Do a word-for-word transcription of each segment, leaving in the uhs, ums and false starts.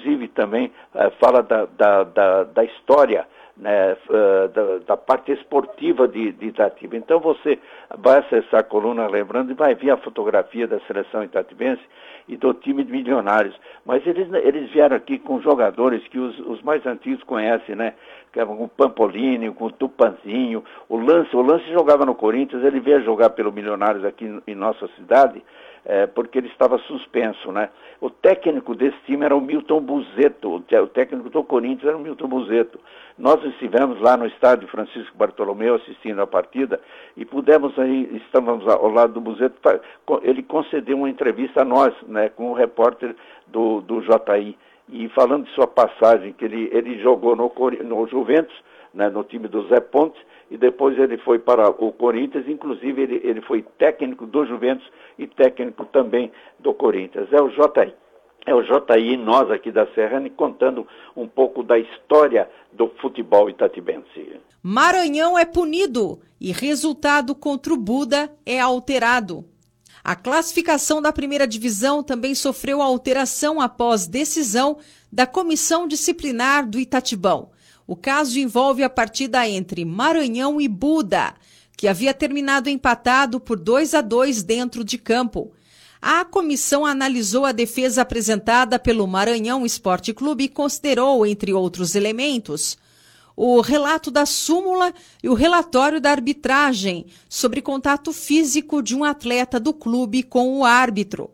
inclusive também uh, fala da, da, da, da história, né, uh, da, da parte esportiva de, de Itatiba. Então você vai acessar a coluna Lembrando e vai ver a fotografia da seleção itatibense e do time de Milionários. Mas eles, eles vieram aqui com jogadores que os, os mais antigos conhecem, né? Que é com o Pampolini, com o Tupanzinho, o Lance. O Lance jogava no Corinthians, ele veio jogar pelo Milionários aqui em nossa cidade, é, porque ele estava suspenso, né? O técnico desse time era o Milton Buzetto, o técnico do Corinthians era o Milton Buzetto. Nós estivemos lá no estádio Francisco Bartolomeu assistindo a partida e pudemos aí, estávamos ao lado do Buzetto, ele concedeu uma entrevista a nós, né, com o repórter do, do J I, e falando de sua passagem, que ele, ele jogou no, no Juventus, né, no time do Zé Pontes, e depois ele foi para o Corinthians, inclusive ele, ele foi técnico do Juventus e técnico também do Corinthians. É o J I. É o J I, nós aqui da Serrana, contando um pouco da história do futebol itatibense. Maranhão é punido e resultado contra o Buda é alterado. A classificação da primeira divisão também sofreu alteração após decisão da Comissão Disciplinar do Itatibão. O caso envolve a partida entre Maranhão e Buda, que havia terminado empatado por dois a dois dentro de campo. A comissão analisou a defesa apresentada pelo Maranhão Esporte Clube e considerou, entre outros elementos, o relato da súmula e o relatório da arbitragem sobre contato físico de um atleta do clube com o árbitro.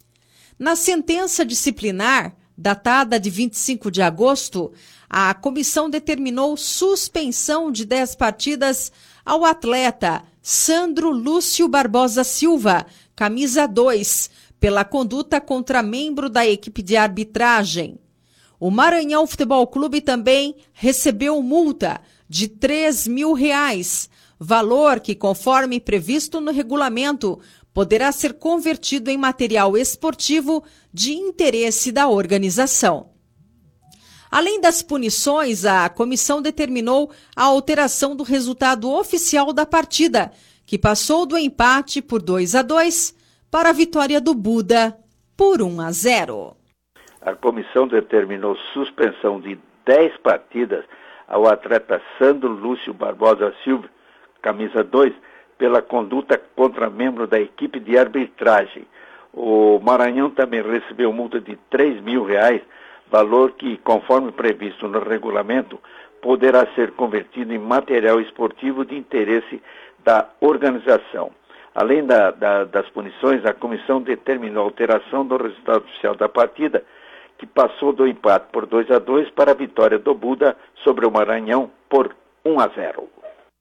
Na sentença disciplinar, datada de vinte e cinco de agosto, a comissão determinou suspensão de dez partidas ao atleta Sandro Lúcio Barbosa Silva, camisa dois, pela conduta contra membro da equipe de arbitragem. O Maranhão Futebol Clube também recebeu multa de três mil reais, valor que, conforme previsto no regulamento, poderá ser convertido em material esportivo de interesse da organização. Além das punições, a comissão determinou a alteração do resultado oficial da partida, que passou do empate por dois a dois para a vitória do Buda por um a zero. A comissão determinou suspensão de dez partidas ao atleta Sandro Lúcio Barbosa Silva, camisa dois, pela conduta contra membro da equipe de arbitragem. O Maranhão também recebeu multa de três mil reais, valor que, conforme previsto no regulamento, poderá ser convertido em material esportivo de interesse da organização. Além da, da, das punições, a comissão determinou a alteração do resultado oficial da partida, que passou do empate por dois a dois para a vitória do Buda sobre o Maranhão por um a zero.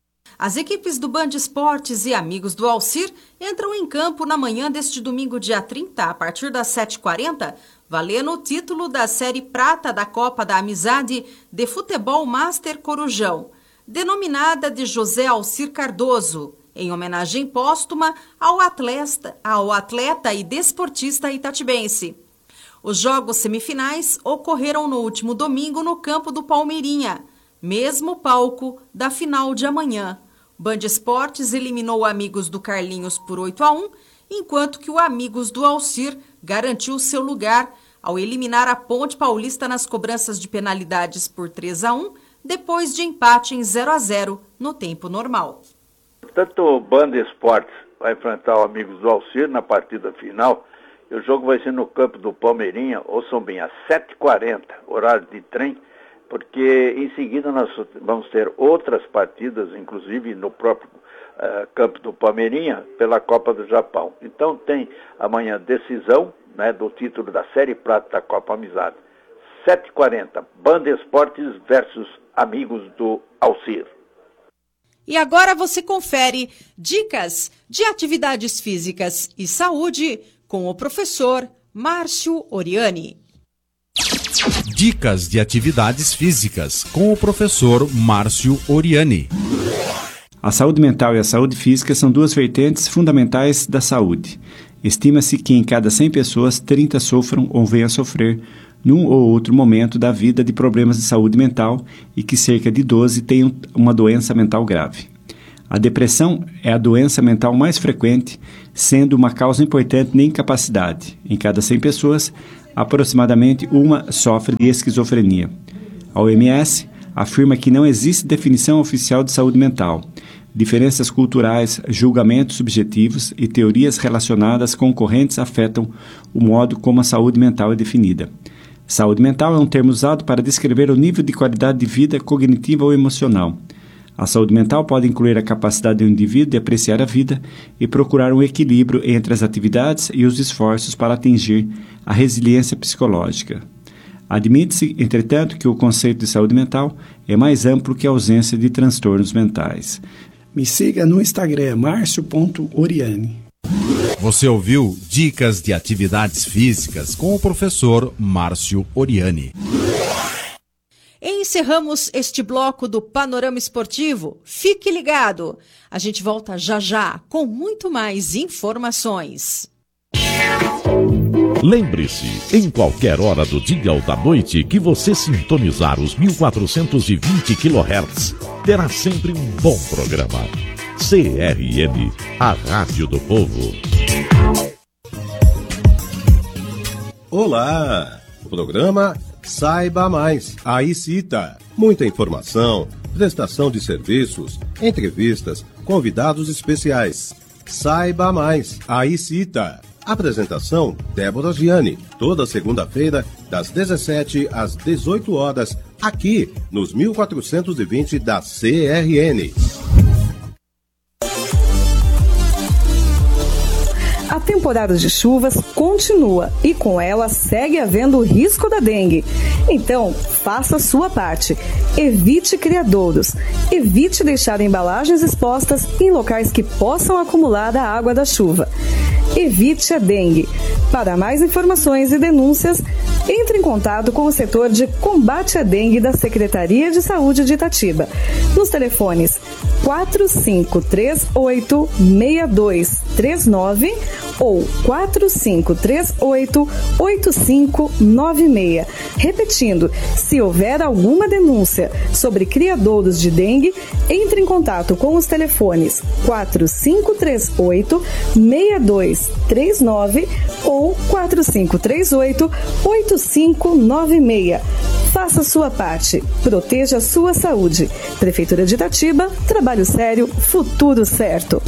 As equipes do Band Esportes e Amigos do Alcir entram em campo na manhã deste domingo, dia trinta, a partir das sete e quarenta, valendo o título da Série Prata da Copa da Amizade de Futebol Master Corujão, denominada de José Alcir Cardoso, em homenagem póstuma ao atleta, ao atleta e desportista itatibense. Os jogos semifinais ocorreram no último domingo no campo do Palmeirinha, mesmo palco da final de amanhã. Band Esportes eliminou o Amigos do Carlinhos por oito a um, enquanto que o Amigos do Alcir garantiu seu lugar ao eliminar a Ponte Paulista nas cobranças de penalidades por três a um, depois de empate em zero a zero no tempo normal. Portanto, o Band Esportes vai enfrentar o Amigos do Alcir na partida final. E o jogo vai ser no campo do Palmeirinha, ouçam bem, às sete e quarenta, horário de trem, porque em seguida nós vamos ter outras partidas, inclusive no próprio uh, campo do Palmeirinha, pela Copa do Japão. Então tem amanhã decisão, né, do título da Série Prata da Copa Amizade. sete e quarenta, Band Esportes versus Amigos do Alcir. E agora você confere dicas de atividades físicas e saúde com o professor Márcio Oriani. Dicas de atividades físicas com o professor Márcio Oriani. A saúde mental e a saúde física são duas vertentes fundamentais da saúde. Estima-se que em cada cem pessoas, trinta sofram ou venham a sofrer num ou outro momento da vida de problemas de saúde mental e que cerca de doze tenham uma doença mental grave. A depressão é a doença mental mais frequente, sendo uma causa importante na incapacidade. Em cada cem pessoas, aproximadamente uma sofre de esquizofrenia. A O M S afirma que não existe definição oficial de saúde mental. Diferenças culturais, julgamentos subjetivos e teorias relacionadas concorrentes afetam o modo como a saúde mental é definida. Saúde mental é um termo usado para descrever o nível de qualidade de vida cognitiva ou emocional. A saúde mental pode incluir a capacidade do indivíduo de apreciar a vida e procurar um equilíbrio entre as atividades e os esforços para atingir a resiliência psicológica. Admite-se, entretanto, que o conceito de saúde mental é mais amplo que a ausência de transtornos mentais. Me siga no Instagram, marcio ponto oriani. Você ouviu Dicas de Atividades Físicas com o professor Márcio Oriani. Encerramos este bloco do Panorama Esportivo. Fique ligado. A gente volta já já com muito mais informações. Lembre-se, em qualquer hora do dia ou da noite que você sintonizar os mil quatrocentos e vinte quilohertz, terá sempre um bom programa. C R M, a Rádio do Povo. Olá! O programa Saiba Mais. Aí cita. Muita informação, prestação de serviços, entrevistas, convidados especiais. Saiba Mais. Aí cita. Apresentação Débora Gianni. Toda segunda-feira, das dezessete às dezoito horas, aqui nos mil quatrocentos e vinte da C R N. A temporada de chuvas continua e com ela segue havendo o risco da dengue. Então, faça a sua parte. Evite criadouros. Evite deixar embalagens expostas em locais que possam acumular a água da chuva. Evite a dengue. Para mais informações e denúncias, entre em contato com o setor de combate à dengue da Secretaria de Saúde de Itatiba, nos telefones quatro cinco três oito, seis dois três nove ou quatro cinco três oito, oito cinco nove seis. Repetindo, se houver alguma denúncia sobre criadouros de dengue, entre em contato com os telefones quatro cinco três oito, seis dois três nove ou quatro cinco três oito, oito cinco nove seis. Faça a sua parte. Proteja a sua saúde. Prefeitura de Itatiba, trabalho sério, futuro certo.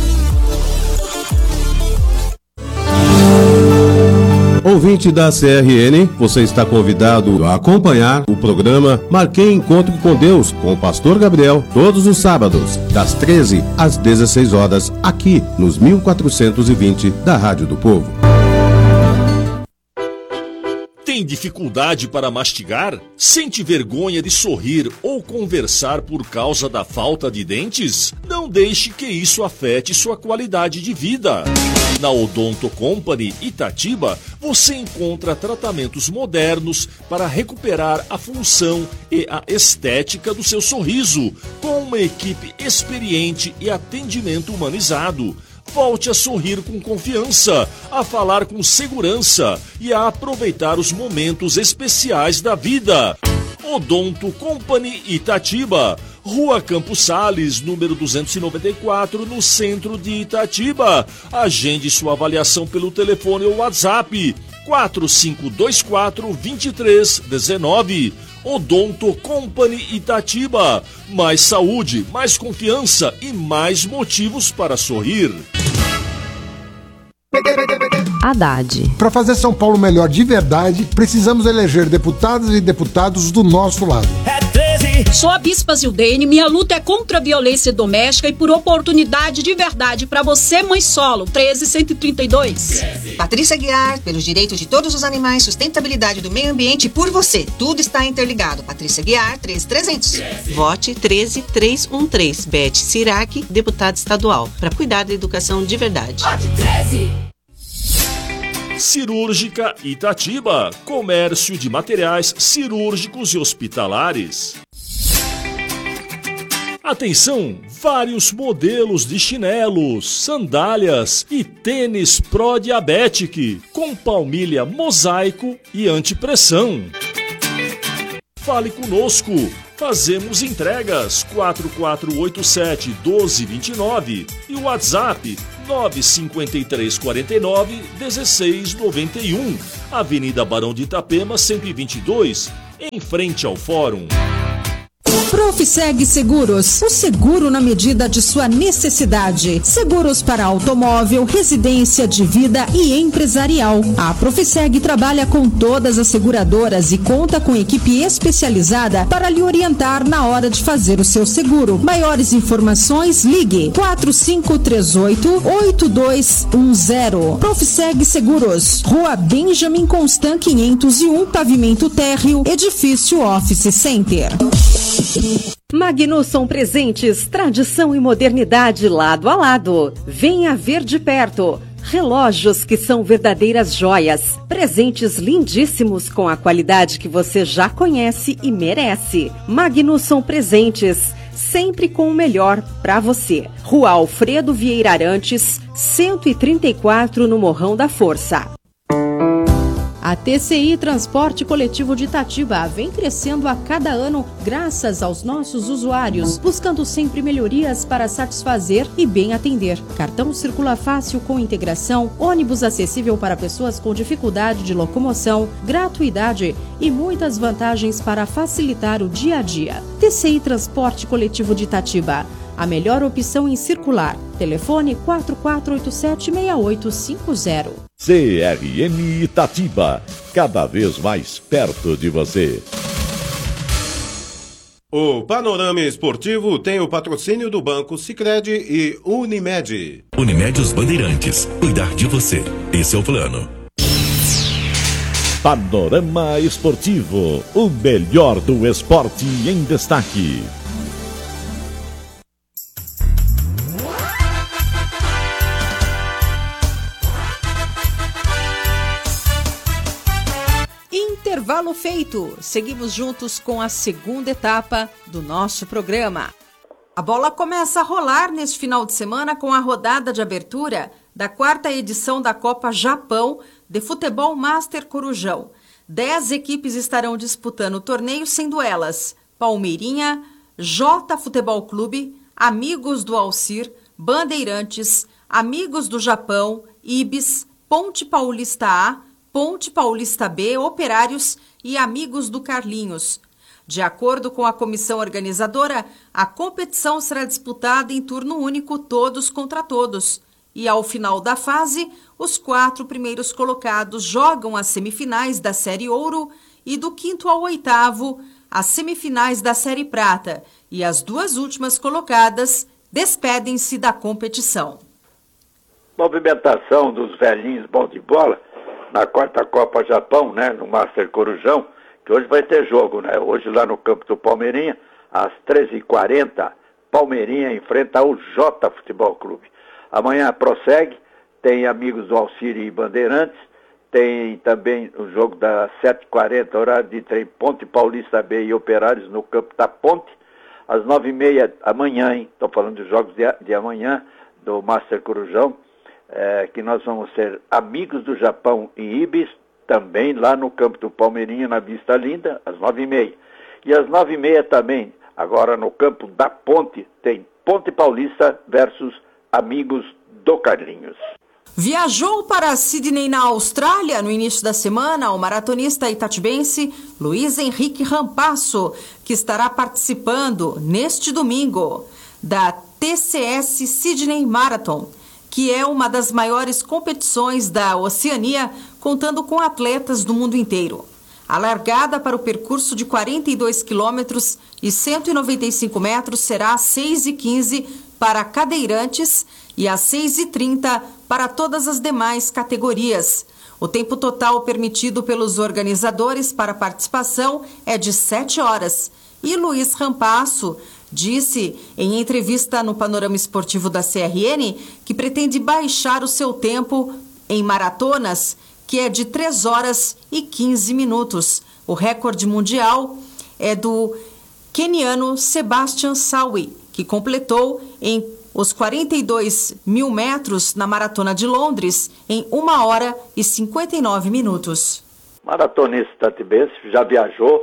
Ouvinte da C R N, você está convidado a acompanhar o programa Marquei Encontro com Deus, com o pastor Gabriel, todos os sábados, das treze às dezesseis horas, aqui nos mil quatrocentos e vinte da Rádio do Povo. Tem dificuldade para mastigar? Sente vergonha de sorrir ou conversar por causa da falta de dentes? Não deixe que isso afete sua qualidade de vida. Na Odonto Company Itatiba, você encontra tratamentos modernos para recuperar a função e a estética do seu sorriso, com uma equipe experiente e atendimento humanizado. Volte a sorrir com confiança, a falar com segurança e a aproveitar os momentos especiais da vida. Odonto Company Itatiba, Rua Campos Sales, número duzentos e noventa e quatro, no centro de Itatiba. Agende sua avaliação pelo telefone ou WhatsApp quatro cinco dois quatro, dois três um nove. Odonto Company Itatiba. Mais saúde, mais confiança e mais motivos para sorrir. Haddad. Para fazer São Paulo melhor de verdade, precisamos eleger deputadas e deputados do nosso lado. É treze. Sou a Bispa Zildeine, minha luta é contra a violência doméstica e por oportunidade de verdade para você, mãe solo. treze cento e trinta e dois. Patrícia Guiar, pelos direitos de todos os animais, sustentabilidade do meio ambiente e por você. Tudo está interligado. Patrícia Guiar, treze trezentos. Vote treze trezentos e treze. Beth Sirac, deputada estadual, para cuidar da educação de verdade. Vote treze. Cirúrgica Itatiba, comércio de materiais cirúrgicos e hospitalares. Atenção, vários modelos de chinelos, sandálias e tênis Pro-Diabetic, com palmilha mosaico e antipressão. Fale conosco. Fazemos entregas quatro quatro oito sete, um dois dois nove e o WhatsApp nove cinco três quatro nove, um seis nove um. Avenida Barão de Itapema, cento e vinte e dois, em frente ao Fórum. Profiseg Seguros, o seguro na medida de sua necessidade. Seguros para automóvel, residência, de vida e empresarial. A Profiseg trabalha com todas as seguradoras e conta com equipe especializada para lhe orientar na hora de fazer o seu seguro. Maiores informações, ligue quatro cinco três oito, oito dois um zero. Profiseg Seguros, Rua Benjamin Constant quinhentos e um, pavimento térreo, edifício Office Center. Magnusson Presentes, tradição e modernidade lado a lado. Venha ver de perto. Relógios que são verdadeiras joias. Presentes lindíssimos com a qualidade que você já conhece e merece. Magnusson Presentes, sempre com o melhor para você. Rua Alfredo Vieira Arantes, cento e trinta e quatro, no Morrão da Força. A T C I Transporte Coletivo de Itatiba vem crescendo a cada ano graças aos nossos usuários, buscando sempre melhorias para satisfazer e bem atender. Cartão circula fácil com integração, ônibus acessível para pessoas com dificuldade de locomoção, gratuidade e muitas vantagens para facilitar o dia a dia. T C I Transporte Coletivo de Itatiba, a melhor opção em circular. Telefone quatro quatro oito sete, seis oito cinco zero. C R M Itatiba, cada vez mais perto de você. O Panorama Esportivo tem o patrocínio do Banco Sicredi e Unimed. Unimed Os Bandeirantes, cuidar de você. Esse é o plano. Panorama Esportivo, o melhor do esporte em destaque. Intervalo feito. Seguimos juntos com a segunda etapa do nosso programa. A bola começa a rolar neste final de semana com a rodada de abertura da quarta edição da Copa Japão de Futebol Master Corujão. Dez equipes estarão disputando o torneio, sendo elas Palmeirinha, J Futebol Clube, Amigos do Alcir, Bandeirantes, Amigos do Japão, Ibis, Ponte Paulista A, Ponte Paulista B, Operários e Amigos do Carlinhos. De acordo com a comissão organizadora, a competição será disputada em turno único, todos contra todos. E ao final da fase, os quatro primeiros colocados jogam as semifinais da Série Ouro e do quinto ao oitavo, as semifinais da Série Prata. E as duas últimas colocadas despedem-se da competição. Movimentação dos velhinhos bom de bola na quarta Copa Japão, né, no Master Corujão, que hoje vai ter jogo, né? Hoje lá no campo do Palmeirinha, às treze e quarenta, Palmeirinha enfrenta o J Futebol Clube. Amanhã prossegue, tem Amigos do Alcir e Bandeirantes, tem também o jogo das sete e quarenta, horário de trem, Ponte Paulista B e Operários no campo da Ponte, às nove e meia amanhã, hein? Estou falando dos jogos de, de amanhã, do Master Corujão, É, que nós vamos ser Amigos do Japão e Ibis, também lá no campo do Palmeirinha, na Vista Linda, às nove e meia. E às nove e meia também, agora no campo da Ponte, tem Ponte Paulista versus Amigos do Carlinhos. Viajou para Sydney, na Austrália, no início da semana, o maratonista itatibense Luiz Henrique Rampasso, que estará participando neste domingo da T C S Sydney Marathon, que é uma das maiores competições da Oceania, contando com atletas do mundo inteiro. A largada para o percurso de quarenta e dois quilômetros e cento e noventa e cinco metros será às seis e quinze para cadeirantes e às seis e trinta para todas as demais categorias. O tempo total permitido pelos organizadores para participação é de sete horas. E Luiz Rampasso disse em entrevista no Panorama Esportivo da C R N que pretende baixar o seu tempo em maratonas, que é de três horas e quinze minutos. O recorde mundial é do queniano Sebastian Sawi, que completou em os quarenta e dois mil metros na Maratona de Londres em uma hora e cinquenta e nove minutos. Maratonista itatibense, já viajou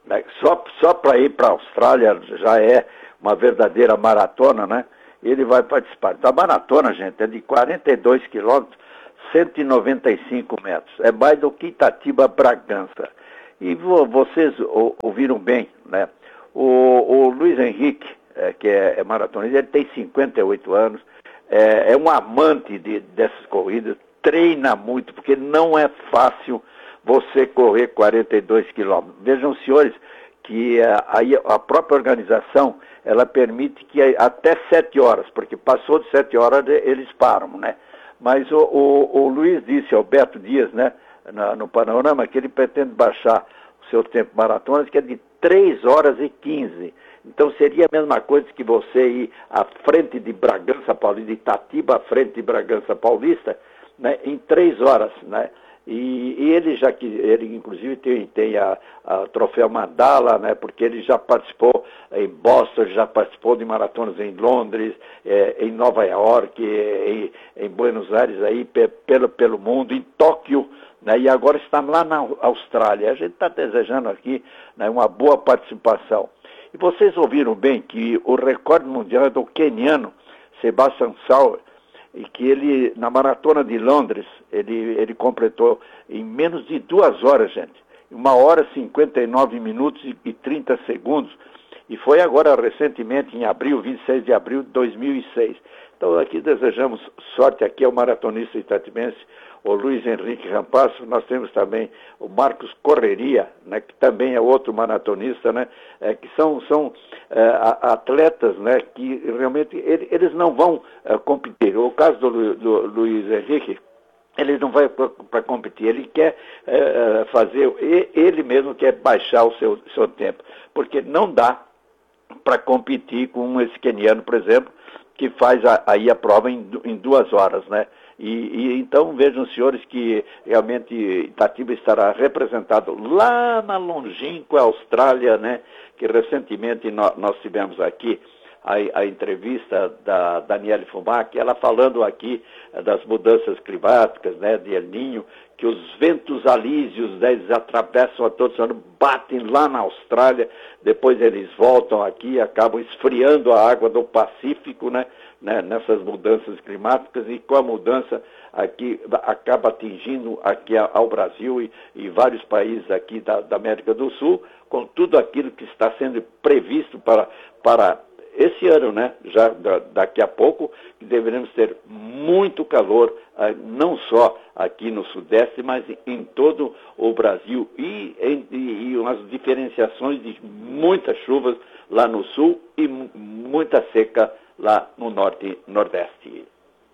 né? Só, só para ir para a Austrália já é uma verdadeira maratona, né? Ele vai participar. Então, a maratona, gente, é de quarenta e dois quilômetros, cento e noventa e cinco metros. É mais do que Itatiba-Bragança. E vo, vocês o, ouviram bem, né? O, o Luiz Henrique, é, que é, é maratonista, ele tem cinquenta e oito anos, é, é um amante de, dessas corridas, treina muito, porque não é fácil você correr quarenta e dois quilômetros. Vejam, senhores, que a, a própria organização, ela permite que até sete horas, porque passou de sete horas eles param, né? Mas o, o, o Luiz disse ao Beto Dias, né, na, no Panorama, que ele pretende baixar o seu tempo maratona, que é de três horas e quinze. Então seria a mesma coisa que você ir à frente de Bragança Paulista, de Itatiba à frente de Bragança Paulista, né, em três horas, né? E, e ele já que ele inclusive tem, tem a, a troféu Mandala, né? Porque ele já participou em Boston, já participou de maratonas em Londres, é, em Nova York, em, em Buenos Aires aí pe, pelo pelo mundo, em Tóquio, né? E agora está lá na Austrália. A gente está desejando aqui, né, uma boa participação. E vocês ouviram bem que o recorde mundial é do queniano Sebastian Sauer, e que ele, na maratona de Londres, ele, ele completou em menos de duas horas, gente. Uma hora, cinquenta e nove minutos e trinta segundos. E foi agora, recentemente, em abril, vinte e seis de abril de dois mil e seis. Então, aqui desejamos sorte aqui ao maratonista itatibense, o Luiz Henrique Rampasso. Nós temos também o Marcos Correria, né, que também é outro maratonista, né, é, que são, são é, atletas, né, que realmente ele, eles não vão é, competir. O caso do, do Luiz Henrique, ele não vai para competir, ele quer é, fazer, ele mesmo quer baixar o seu, seu tempo, porque não dá para competir com esse queniano, por exemplo, que faz a, aí a prova em, em duas horas, né? E, e então vejam, senhores, que realmente Itatiba estará representado lá na longínqua Austrália, né? Que recentemente nós, nós tivemos aqui a, a entrevista da Daniele Fumac, ela falando aqui das mudanças climáticas, né? De El Niño, que os ventos alísios, né, eles atravessam a todo o ano, batem lá na Austrália, depois eles voltam aqui e acabam esfriando a água do Pacífico, né, né, nessas mudanças climáticas, e com a mudança aqui acaba atingindo aqui ao Brasil e, e vários países aqui da, da América do Sul, com tudo aquilo que está sendo previsto para, para esse ano, né, já da, daqui a pouco, que deveremos ter muito calor, ah, não só aqui no Sudeste, mas em todo o Brasil, e, e, e umas diferenciações de muitas chuvas lá no Sul e muita seca lá no Norte e Nordeste.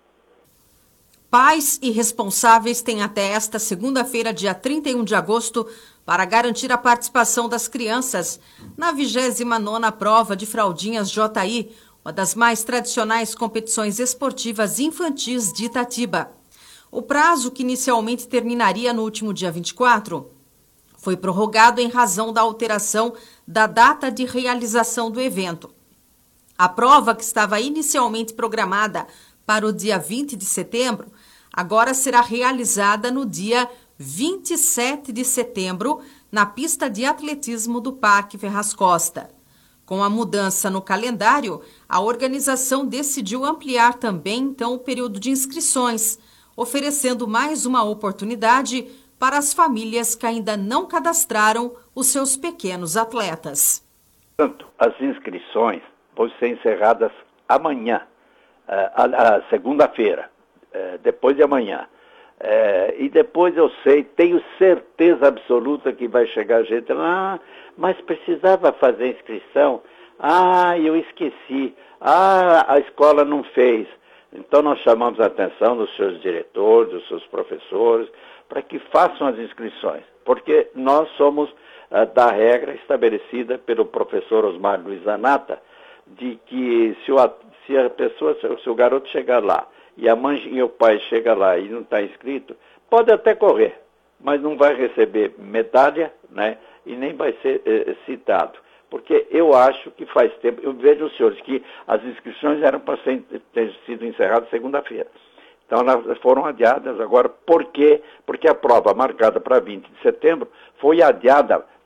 Pais e responsáveis têm até esta segunda-feira, dia trinta e um de agosto, para garantir a participação das crianças na vigésima nona prova de fraldinhas J I, uma das mais tradicionais competições esportivas infantis de Itatiba. O prazo, que inicialmente terminaria no último dia vinte e quatro, foi prorrogado em razão da alteração da data de realização do evento. A prova, que estava inicialmente programada para o dia vinte de setembro, agora será realizada no dia vinte e sete de setembro, na pista de atletismo do Parque Ferraz Costa. Com a mudança no calendário, a organização decidiu ampliar também, então, o período de inscrições, oferecendo mais uma oportunidade para as famílias que ainda não cadastraram os seus pequenos atletas. Portanto, as inscrições vão ser encerradas amanhã, a, a segunda-feira, depois de amanhã. É, e depois eu sei, tenho certeza absoluta que vai chegar gente lá, ah, mas precisava fazer inscrição, ah, eu esqueci, ah, a escola não fez. Então nós chamamos a atenção dos seus diretores, dos seus professores, para que façam as inscrições, porque nós somos ah, da regra estabelecida pelo professor Osmar Luiz Anata, de que se, o, se a pessoa, se o garoto chegar lá, e a mãe e o pai chega lá e não está inscrito, pode até correr, mas não vai receber medalha, né, e nem vai ser eh, citado. Porque eu acho que faz tempo, eu vejo, senhores, que as inscrições eram para ser, ter sido encerradas segunda-feira. Então elas foram adiadas agora. Por quê? Porque a prova marcada para vinte de setembro foi adiada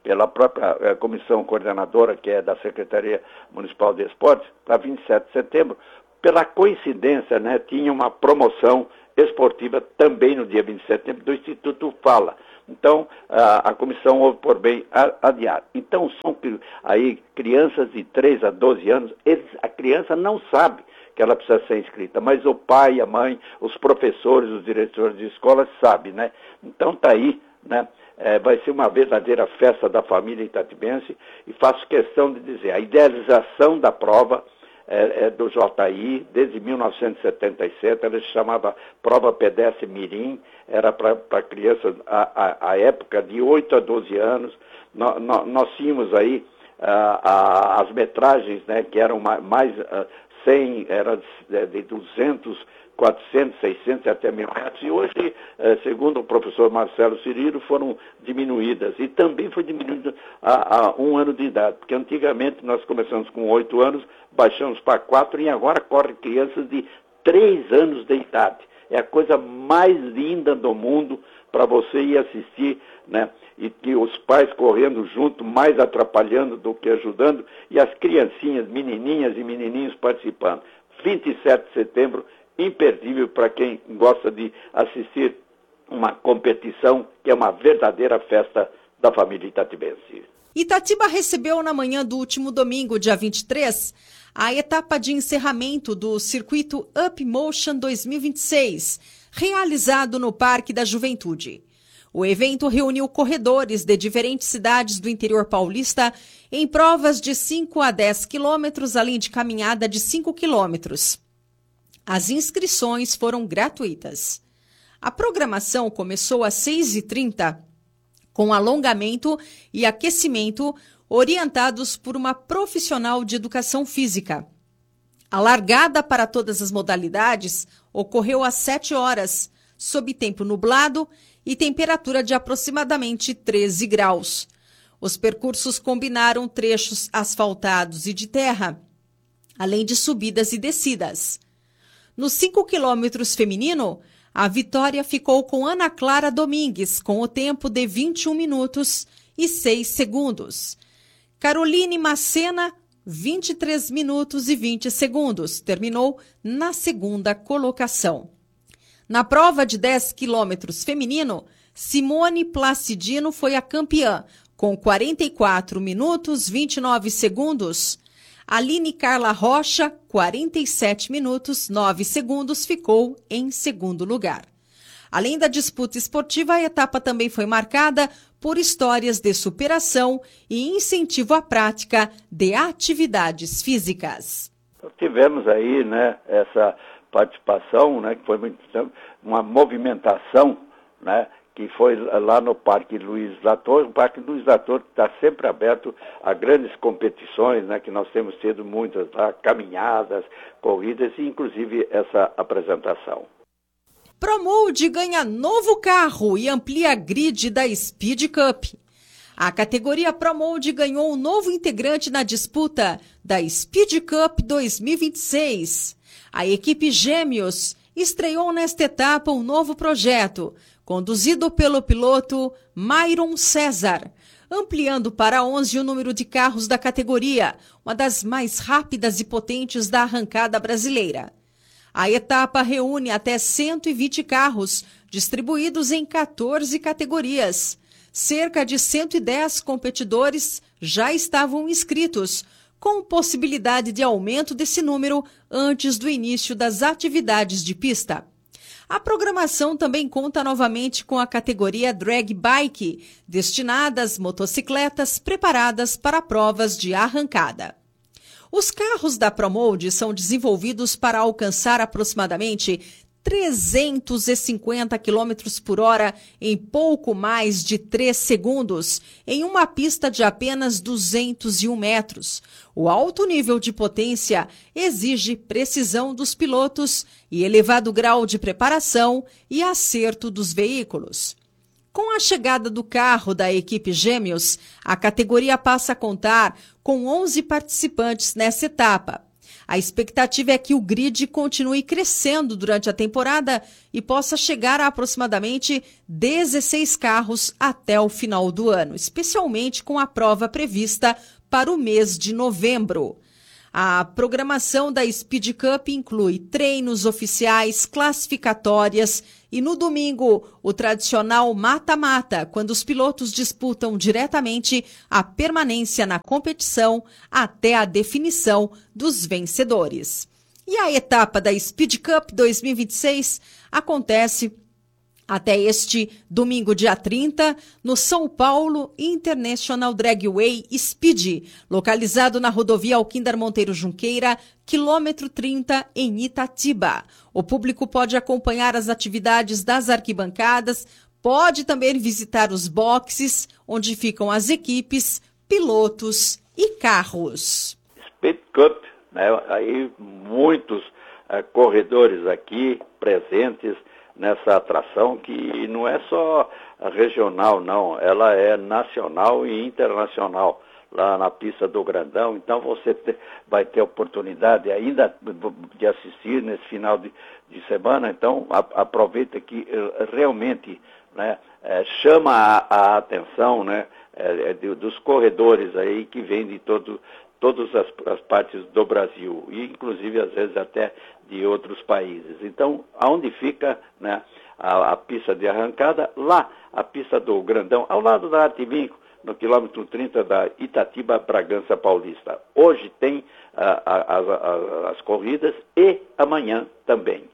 pela própria eh, comissão coordenadora, que é da Secretaria Municipal de Esportes, para vinte e sete de setembro. Pela coincidência, né, tinha uma promoção esportiva também no dia vinte de setembro do Instituto Fala. Então, a, a comissão houve por bem adiar. Então, são aí crianças de três a doze anos, eles, a criança não sabe que ela precisa ser inscrita, mas o pai, a mãe, os professores, os diretores de escola sabem, né? Então, tá aí, né? É, vai ser uma verdadeira festa da família itatibense, e faço questão de dizer, a idealização da prova é, é do J I, desde mil novecentos e setenta e sete, ela se chamava Prova Pedestre Mirim, era para crianças, a, a, a época de oito a doze anos, no, no, nós tínhamos aí a, a, as metragens, né, que eram mais, mais uh, cem, era de, de duzentos, quatrocentos, seiscentos até mil metros, e hoje, eh, segundo o professor Marcelo Cirilo, foram diminuídas, e também foi diminuído a, a um ano de idade, porque antigamente nós começamos com oito anos, baixamos para quatro, e agora correm crianças de três anos de idade. É a coisa mais linda do mundo para você ir assistir, né? E que os pais correndo junto, mais atrapalhando do que ajudando, e as criancinhas, menininhas e menininhos participando. vinte e sete de setembro, imperdível para quem gosta de assistir uma competição que é uma verdadeira festa da família itatibense. Itatiba recebeu na manhã do último domingo, dia vinte e três, a etapa de encerramento do circuito Up Motion dois mil e vinte e seis, realizado no Parque da Juventude. O evento reuniu corredores de diferentes cidades do interior paulista em provas de cinco a dez quilômetros, além de caminhada de cinco quilômetros. As inscrições foram gratuitas. A programação começou às seis e trinta, com alongamento e aquecimento orientados por uma profissional de educação física. A largada para todas as modalidades ocorreu às sete horas, sob tempo nublado e temperatura de aproximadamente treze graus. Os percursos combinaram trechos asfaltados e de terra, além de subidas e descidas. Nos cinco quilômetros feminino, a vitória ficou com Ana Clara Domingues, com o tempo de vinte e um minutos e seis segundos. Caroline Macena, vinte e três minutos e vinte segundos, terminou na segunda colocação. Na prova de dez quilômetros feminino, Simone Placidino foi a campeã, com quarenta e quatro minutos e vinte e nove segundos. Aline Carla Rocha, quarenta e sete minutos e nove segundos, ficou em segundo lugar. Além da disputa esportiva, a etapa também foi marcada por histórias de superação e incentivo à prática de atividades físicas. Tivemos aí, né, essa participação, né, que foi muito, uma movimentação, né, que foi lá no Parque Luiz Lator. O Parque Luiz Lator está sempre aberto a grandes competições, né, que nós temos tido muitas lá, caminhadas, corridas e inclusive essa apresentação. Promolde ganha novo carro e amplia a grid da Speed Cup. A categoria Promolde ganhou um novo integrante na disputa da Speed Cup dois mil e vinte e seis. A equipe Gêmeos estreou nesta etapa um novo projeto, conduzido pelo piloto Myron César, ampliando para onze o número de carros da categoria, uma das mais rápidas e potentes da arrancada brasileira. A etapa reúne até cento e vinte carros, distribuídos em quatorze categorias. Cerca de cento e dez competidores já estavam inscritos, com possibilidade de aumento desse número antes do início das atividades de pista. A programação também conta novamente com a categoria Drag Bike, destinada às motocicletas preparadas para provas de arrancada. Os carros da Promolde são desenvolvidos para alcançar aproximadamente trezentos e cinquenta quilômetros por hora em pouco mais de três segundos, em uma pista de apenas duzentos e um metros. O alto nível de potência exige precisão dos pilotos e elevado grau de preparação e acerto dos veículos. Com a chegada do carro da equipe Gêmeos, a categoria passa a contar com onze participantes nessa etapa. A expectativa é que o grid continue crescendo durante a temporada e possa chegar a aproximadamente dezesseis carros até o final do ano, especialmente com a prova prevista para o mês de novembro. A programação da Speed Cup inclui treinos oficiais, classificatórias e, no domingo, o tradicional mata-mata, quando os pilotos disputam diretamente a permanência na competição até a definição dos vencedores. E a etapa da Speed Cup dois mil e vinte e seis acontece até este domingo, dia trinta, no São Paulo International Dragway Speed, localizado na rodovia Alquindar Monteiro Junqueira, quilômetro trinta, em Itatiba. O público pode acompanhar as atividades das arquibancadas, pode também visitar os boxes, onde ficam as equipes, pilotos e carros. Speed Cup, né? Aí muitos uh, corredores aqui presentes nessa atração, que não é só regional, não, ela é nacional e internacional, lá na pista do Grandão. Então você te, vai ter oportunidade ainda de assistir nesse final de, de semana. Então a, aproveita que realmente, né, é, chama a, a atenção, né, é, de, dos corredores aí que vêm de todo, todas as, as partes do Brasil, e inclusive às vezes até de outros países. Então, aonde fica, né, a, a pista de arrancada? Lá, a pista do Grandão, ao lado da Artevinco, no quilômetro trinta da Itatiba, Bragança Paulista. Hoje tem a, a, a, as corridas e amanhã também.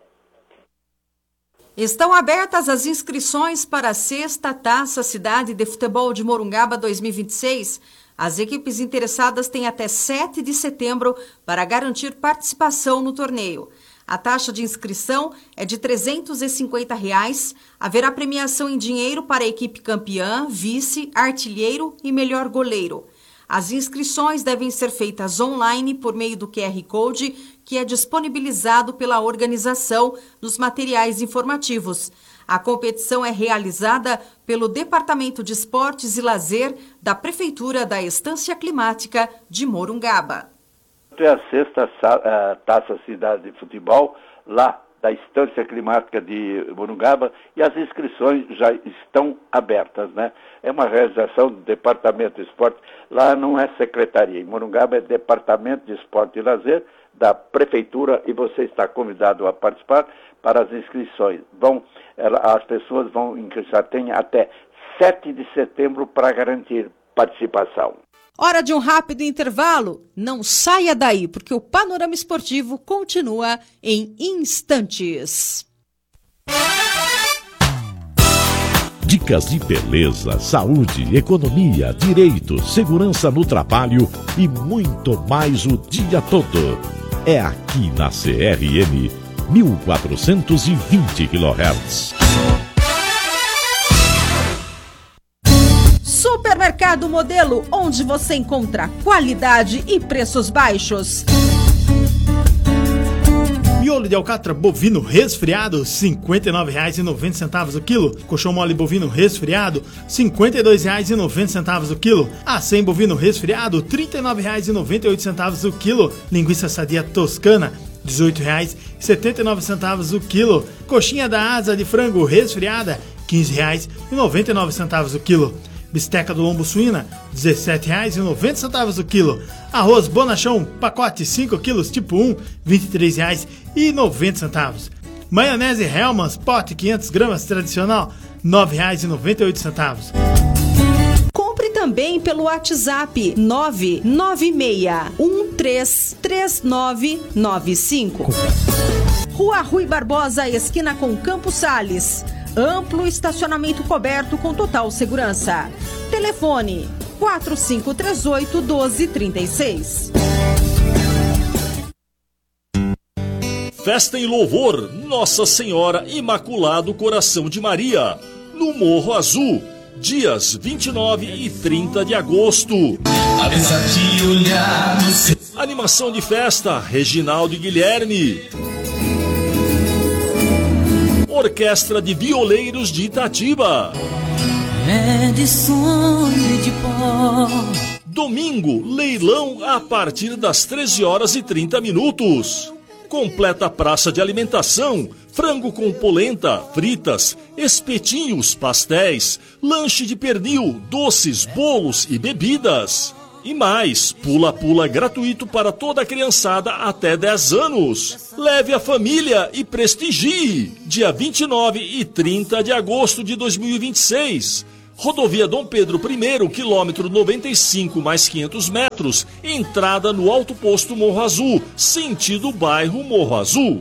Estão abertas as inscrições para a sexta Taça Cidade de Futebol de Morungaba dois mil e vinte e seis. As equipes interessadas têm até sete de setembro para garantir participação no torneio. A taxa de inscrição é de trezentos e cinquenta reais. Haverá premiação em dinheiro para a equipe campeã, vice, artilheiro e melhor goleiro. As inscrições devem ser feitas online por meio do Q R Code, que é disponibilizado pela organização nos materiais informativos. A competição é realizada pelo Departamento de Esportes e Lazer da Prefeitura da Estância Climática de Morungaba. É a sexta Taça Cidade de Futebol, lá da Estância Climática de Morungaba, e as inscrições já estão abertas, né? É uma realização do Departamento de Esporte, lá não é secretaria, em Morungaba é Departamento de Esporte e Lazer da Prefeitura, e você está convidado a participar para as inscrições. Vão, as pessoas vão ingressar, tem até sete de setembro para garantir participação. Hora de um rápido intervalo? Não saia daí, porque o Panorama Esportivo continua em instantes. Dicas de beleza, saúde, economia, direito, segurança no trabalho e muito mais o dia todo. É aqui na C R M mil quatrocentos e vinte quilohertz. Supermercado Modelo, onde você encontra qualidade e preços baixos. Miolo de alcatra bovino resfriado, cinquenta e nove reais e noventa centavos o quilo. Colchão mole bovino resfriado, cinquenta e dois reais e noventa centavos o quilo. Acém bovino resfriado, trinta e nove reais e noventa e oito centavos o quilo. Linguiça sadia toscana, dezoito reais e setenta e nove centavos o quilo. Coxinha da asa de frango resfriada, quinze reais e noventa e nove centavos o quilo. Bisteca do lombo suína, dezessete reais e noventa centavos o quilo. Arroz bonachão, pacote cinco quilos tipo um, vinte e três reais e noventa centavos. Maionese Hellmann's, pote quinhentas gramas tradicional, nove reais e noventa e oito centavos. Compre também pelo WhatsApp nove nove seis um três três nove nove cinco. Rua Rui Barbosa, esquina com Campos Sales. Amplo estacionamento coberto com total segurança. Telefone quatro cinco três oito, um dois três seis. Festa em louvor Nossa Senhora Imaculado Coração de Maria, no Morro Azul, dias vinte e nove e trinta de agosto. Animação de festa, Reginaldo e Guilherme. Orquestra de Violeiros de Itatiba. É de sonho e de pó. Domingo, leilão a partir das treze horas e trinta minutos. Completa praça de alimentação, frango com polenta, fritas, espetinhos, pastéis, lanche de pernil, doces, bolos e bebidas. E mais, pula-pula gratuito para toda a criançada até dez anos. Leve a família e prestigie. Dia vinte e nove e trinta de agosto de dois mil e vinte e seis. Rodovia Dom Pedro I, quilômetro noventa e cinco mais quinhentos metros, entrada no Alto Posto Morro Azul, sentido bairro Morro Azul.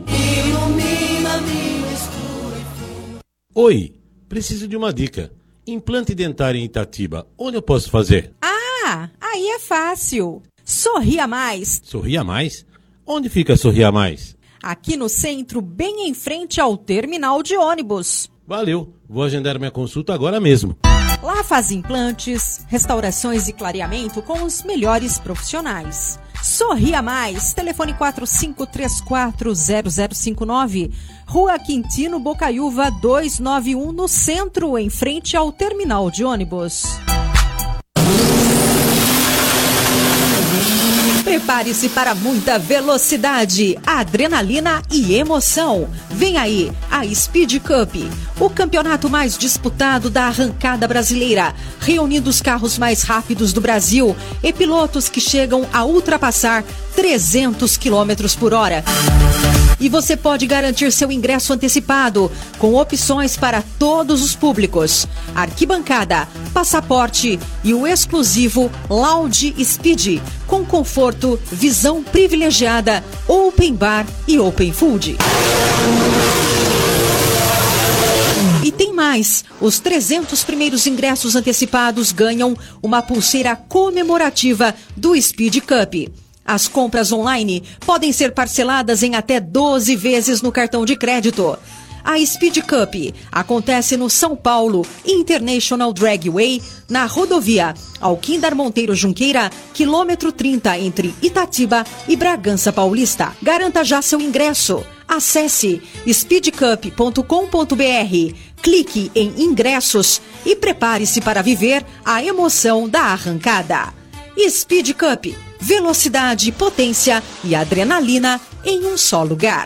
Oi, preciso de uma dica. Implante dentário em Itatiba, onde eu posso fazer? Ah, aí é fácil. Sorria Mais. Sorria Mais? Onde fica Sorria Mais? Aqui no centro, bem em frente ao terminal de ônibus. Valeu, vou agendar minha consulta agora mesmo. Lá faz implantes, restaurações e clareamento com os melhores profissionais. Sorria Mais, telefone quatro cinco três quatro zero zero cinco nove, Rua Quintino Bocaiúva duzentos e noventa e um, no centro, em frente ao terminal de ônibus. Prepare-se para muita velocidade, adrenalina e emoção. Vem aí a Speed Cup, o campeonato mais disputado da arrancada brasileira, reunindo os carros mais rápidos do Brasil e pilotos que chegam a ultrapassar trezentos quilômetros por hora. E você pode garantir seu ingresso antecipado, com opções para todos os públicos: arquibancada, passaporte e o exclusivo Lounge Speed, com conforto, visão privilegiada, open bar e open food. E tem mais, os trezentos primeiros ingressos antecipados ganham uma pulseira comemorativa do Speed Cup. As compras online podem ser parceladas em até doze vezes no cartão de crédito. A Speed Cup acontece no São Paulo International Dragway, na rodovia Alquindar Monteiro Junqueira, quilômetro trinta, entre Itatiba e Bragança Paulista. Garanta já seu ingresso. Acesse speed cup ponto com ponto b r, clique em ingressos e prepare-se para viver a emoção da arrancada. Speed Cup, velocidade, potência e adrenalina em um só lugar.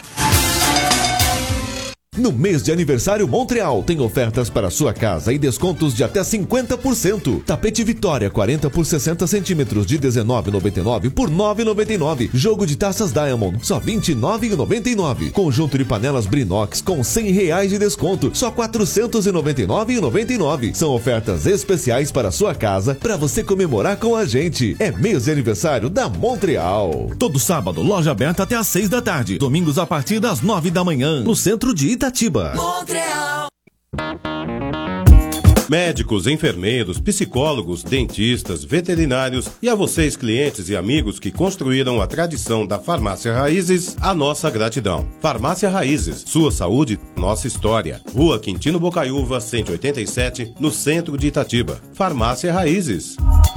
No mês de aniversário Montreal, tem ofertas para sua casa e descontos de até cinquenta por cento. Tapete Vitória quarenta por sessenta centímetros de dezenove reais e noventa e nove centavos por nove reais e noventa e nove centavos. Jogo de taças Diamond, só vinte e nove reais e noventa e nove centavos. Conjunto de panelas Brinox com cem reais de desconto, só quatrocentos e noventa e nove reais e noventa e nove centavos. São ofertas especiais para sua casa, para você comemorar com a gente. É mês de aniversário da Montreal. Todo sábado, loja aberta até às seis da tarde. Domingos a partir das nove da manhã, no centro de Itatiba. Montreal. Médicos, enfermeiros, psicólogos, dentistas, veterinários e a vocês, clientes e amigos que construíram a tradição da Farmácia Raízes, a nossa gratidão. Farmácia Raízes, sua saúde, nossa história. Rua Quintino Bocaiúva, cento e oitenta e sete, no centro de Itatiba. Farmácia Raízes.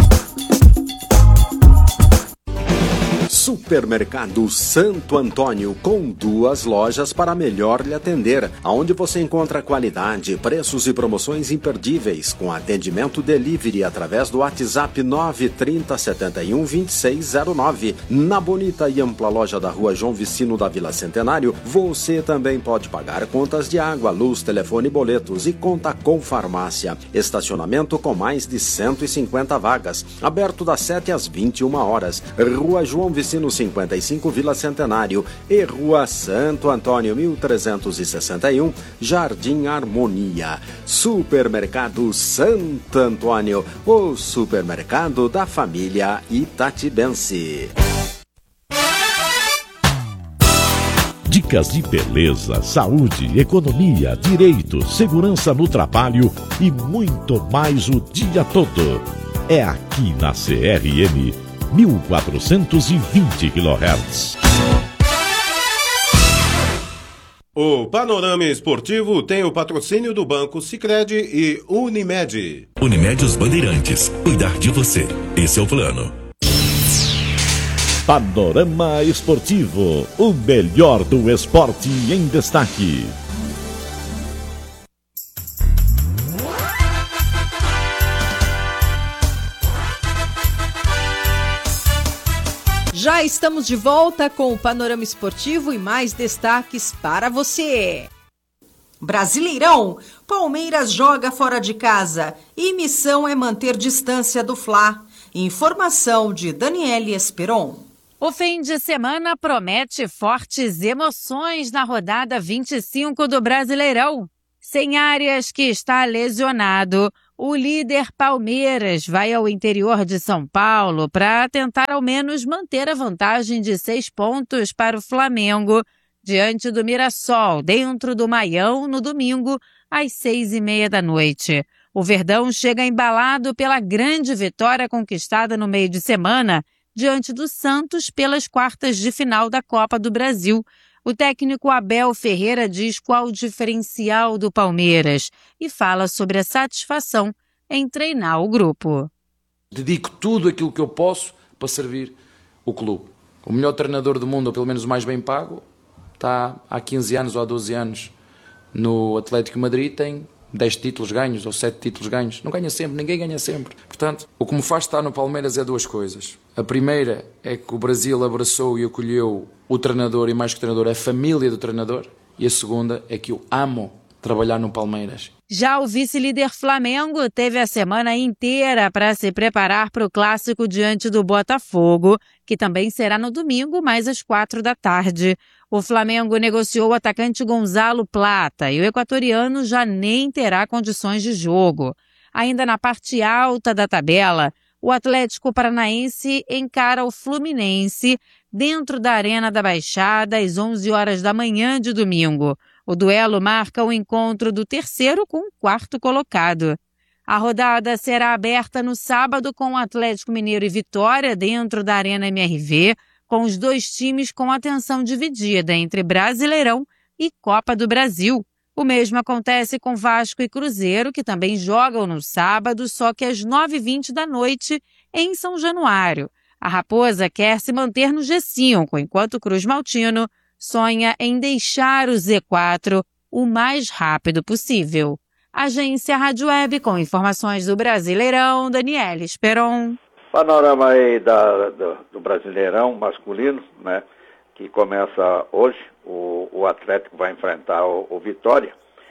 Supermercado Santo Antônio, com duas lojas para melhor lhe atender, onde você encontra qualidade, preços e promoções imperdíveis, com atendimento delivery através do WhatsApp nove trinta, setenta e um, vinte e seis zero nove. Na bonita e ampla loja da Rua João Vicino da Vila Centenário, você também pode pagar contas de água, luz, telefone e boletos, e conta com farmácia. Estacionamento com mais de cento e cinquenta vagas, aberto das sete às vinte e uma horas. Rua João Vicino cinquenta e cinco, Vila Centenário, e Rua Santo Antônio mil trezentos e sessenta e um, Jardim Harmonia. Supermercado Santo Antônio, o supermercado da família itatibense. Dicas de beleza, saúde, economia, direito, segurança no trabalho e muito mais o dia todo. É aqui na C R M mil quatrocentos e vinte quilohertz. O Panorama Esportivo tem o patrocínio do Banco Sicredi e Unimed. Unimed Os Bandeirantes. Cuidar de você. Esse é o plano. Panorama Esportivo. O melhor do esporte em destaque. Já estamos de volta com o Panorama Esportivo e mais destaques para você. Brasileirão, Palmeiras joga fora de casa e missão é manter distância do Fla. Informação de Daniele Esperon. O fim de semana promete fortes emoções na rodada vinte e cinco do Brasileirão. Sem Arias, que está lesionado, o líder Palmeiras vai ao interior de São Paulo para tentar ao menos manter a vantagem de seis pontos para o Flamengo diante do Mirassol, dentro do Maião, no domingo, às seis e meia da noite. O Verdão chega embalado pela grande vitória conquistada no meio de semana diante do Santos pelas quartas de final da Copa do Brasil. O técnico Abel Ferreira diz qual o diferencial do Palmeiras e fala sobre a satisfação em treinar o grupo. Dedico tudo aquilo que eu posso para servir o clube. O melhor treinador do mundo, ou pelo menos o mais bem pago, está há quinze anos ou há doze anos no Atlético de Madrid, tem dez títulos ganhos ou sete títulos ganhos. Não ganha sempre, ninguém ganha sempre. Portanto, o que me faz estar no Palmeiras é duas coisas. A primeira é que o Brasil abraçou e acolheu o treinador, e mais que o treinador, a família do treinador. E a segunda é que eu amo trabalhar no Palmeiras. Já o vice-líder Flamengo teve a semana inteira para se preparar para o clássico diante do Botafogo, que também será no domingo, mais às quatro da tarde. O Flamengo negociou o atacante Gonzalo Plata e o equatoriano já nem terá condições de jogo. Ainda na parte alta da tabela, o Atlético Paranaense encara o Fluminense dentro da Arena da Baixada às onze horas da manhã de domingo. O duelo marca o encontro do terceiro com o quarto colocado. A rodada será aberta no sábado com o Atlético Mineiro e Vitória dentro da Arena M R V, com os dois times com atenção dividida entre Brasileirão e Copa do Brasil. O mesmo acontece com Vasco e Cruzeiro, que também jogam no sábado, só que às nove e vinte da noite, em São Januário. A Raposa quer se manter no G cinco, enquanto o Cruz Maltino sonha em deixar o Z quatro o mais rápido possível. Agência Rádio Web com informações do Brasileirão, Daniele Esperon. Panorama aí da, do, do Brasileirão masculino, né, que começa hoje. O, o Atlético vai enfrentar o, o Vitória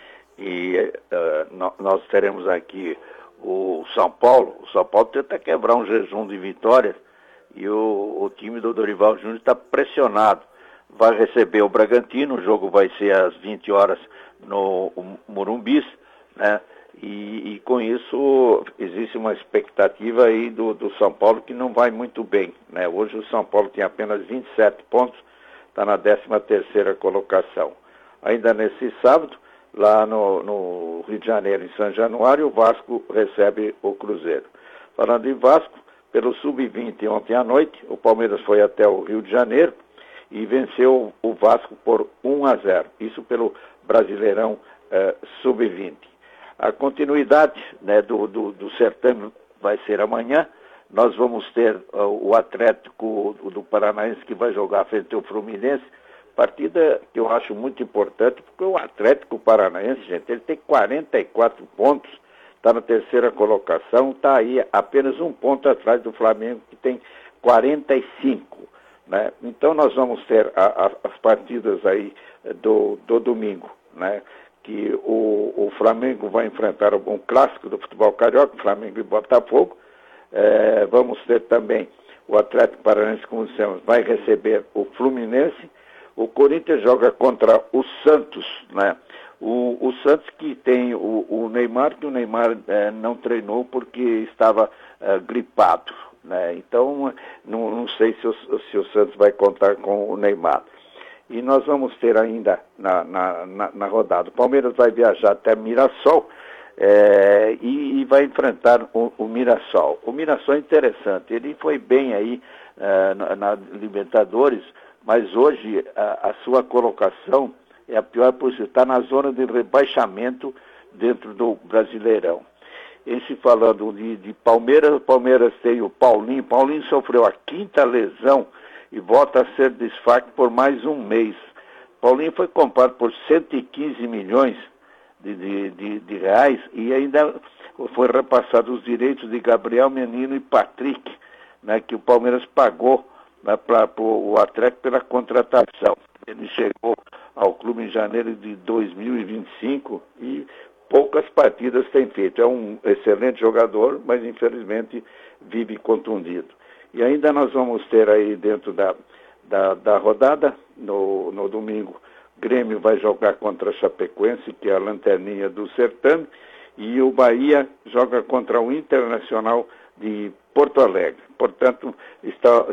e uh, no, nós teremos aqui o São Paulo. O São Paulo tenta quebrar um jejum de vitórias e o, o time do Dorival Júnior está pressionado. Vai receber o Bragantino, o jogo vai ser às vinte horas no Morumbis, né? E, e com isso existe uma expectativa aí do, do São Paulo que não vai muito bem, né? Hoje o São Paulo tem apenas vinte e sete pontos, está na décima terceira colocação. Ainda nesse sábado, lá no, no Rio de Janeiro, em São Januário, o Vasco recebe o Cruzeiro. Falando em Vasco, pelo sub vinte ontem à noite, o Palmeiras foi até o Rio de Janeiro e venceu o Vasco por um a zero. Isso pelo Brasileirão eh, sub vinte. A continuidade, né, do, do, do certame vai ser amanhã. Nós vamos ter uh, o Atlético do Paranaense que vai jogar frente ao Fluminense. Partida que eu acho muito importante, porque o Atlético Paranaense, gente, ele tem quarenta e quatro pontos, está na terceira colocação, está aí apenas um ponto atrás do Flamengo, que tem quarenta e cinco. Né? Então nós vamos ter a, a, as partidas aí do, do domingo, né? Que o, o Flamengo vai enfrentar um clássico do futebol carioca, Flamengo e Botafogo. É, vamos ter também o Atlético Paranaense, como dissemos, vai receber o Fluminense. O Corinthians joga contra o Santos, né? O, o Santos que tem o, o Neymar, que o Neymar é, não treinou porque estava é, gripado, né? Então, não, não sei se o, se o Santos vai contar com o Neymar. E nós vamos ter ainda na, na, na, na rodada, o Palmeiras vai viajar até Mirassol é, e, e vai enfrentar o, o Mirassol. O Mirassol é interessante, ele foi bem aí é, na, na Libertadores, mas hoje a, a sua colocação é a pior possível, está na zona de rebaixamento dentro do Brasileirão. Em se falando de, de Palmeiras, o Palmeiras tem o Paulinho, Paulinho sofreu a quinta lesão e volta a ser desfalque por mais um mês. Paulinho foi comprado por cento e quinze milhões de, de, de, de reais e ainda foi repassado os direitos de Gabriel Menino e Patrick, né, que o Palmeiras pagou para o Atlético pela contratação. Ele chegou ao clube em janeiro de dois mil e vinte e cinco e poucas partidas tem feito. É um excelente jogador, mas infelizmente vive contundido. E ainda nós vamos ter aí dentro da, da, da rodada, no, no domingo, Grêmio vai jogar contra a Chapecoense, que é a lanterninha do certame, e o Bahia joga contra o Internacional de Porto Alegre. Portanto, está,